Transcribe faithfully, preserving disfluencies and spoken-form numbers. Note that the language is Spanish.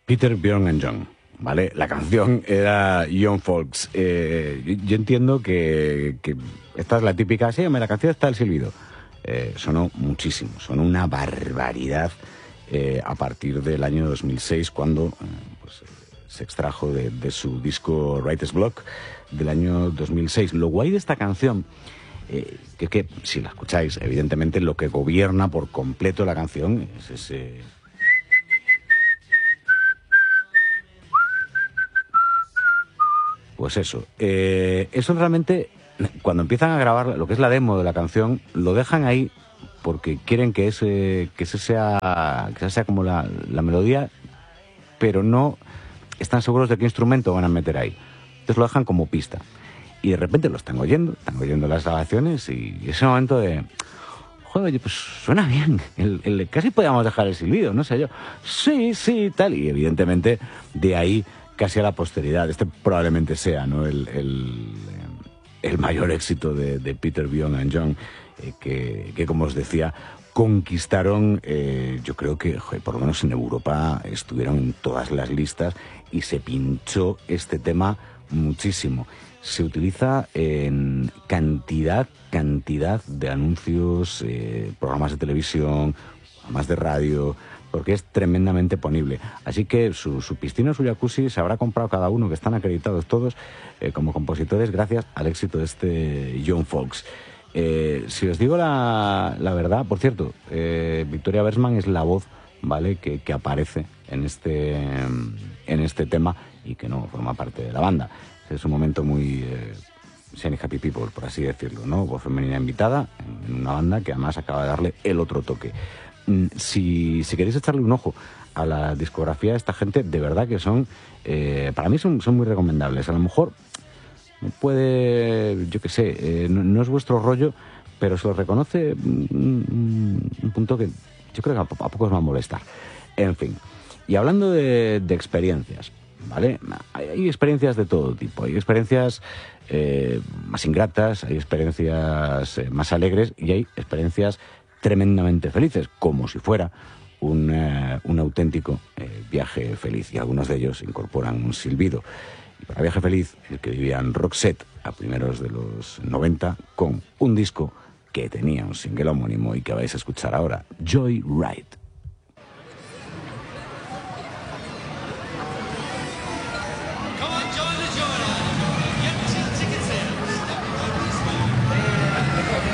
Peter, Bjorn and John, ¿vale? La canción era Young Folks. Eh, yo, yo entiendo que, que esta es la típica, sí, la canción está el silbido. Eh, sonó muchísimo, sonó una barbaridad eh, a partir del año dos mil seis, cuando eh, pues, se extrajo de, de su disco Writer's Block del año dos mil seis. Lo guay de esta canción, eh, que, que si la escucháis, evidentemente lo que gobierna por completo la canción es ese... Pues eso, eh, eso realmente, cuando empiezan a grabar lo que es la demo de la canción, lo dejan ahí porque quieren que ese, que ese sea, que esa sea como la, la melodía, pero no están seguros de qué instrumento van a meter ahí. Entonces lo dejan como pista. Y de repente lo están oyendo, están oyendo las grabaciones y ese momento de... Joder, pues suena bien, el, el, casi podíamos dejar el silbido, no sé yo. Sí, sí, tal, y evidentemente de ahí... casi a la posteridad. Este probablemente sea, ¿no?, el, el, el mayor éxito de, de Peter, Bjorn and John, eh, que, que, como os decía, conquistaron, eh, yo creo que, joder, por lo menos en Europa, estuvieron en todas las listas y se pinchó este tema muchísimo. Se utiliza en cantidad, cantidad de anuncios, eh, programas de televisión, programas de radio... porque es tremendamente ponible. Así que su, su piscina, su jacuzzi, se habrá comprado cada uno, que están acreditados todos eh, como compositores, gracias al éxito de este Young Folks. Eh, si os digo la, la verdad, por cierto, eh, Victoria Bergman es la voz, ¿vale?, que, que aparece en este, en este tema y que no forma parte de la banda. Es un momento muy... Eh, Shiny Happy People, por así decirlo, ¿no? Voz femenina invitada en una banda que además acaba de darle el otro toque. Si, si queréis echarle un ojo a la discografía de esta gente, de verdad que son, eh, para mí son, son muy recomendables. A lo mejor puede, yo qué sé, eh, no, no es vuestro rollo, pero se os reconoce un, un punto que yo creo que a, a pocos va a molestar. En fin, y hablando de, de experiencias, ¿vale? Hay, hay experiencias de todo tipo, hay experiencias eh, más ingratas, hay experiencias eh, más alegres y hay experiencias tremendamente felices, como si fuera un, eh, un auténtico eh, viaje feliz, y algunos de ellos incorporan un silbido. Y para Viaje Feliz, el que vivían Roxette a primeros de los noventa, con un disco que tenía un single homónimo y que vais a escuchar ahora, Joyride.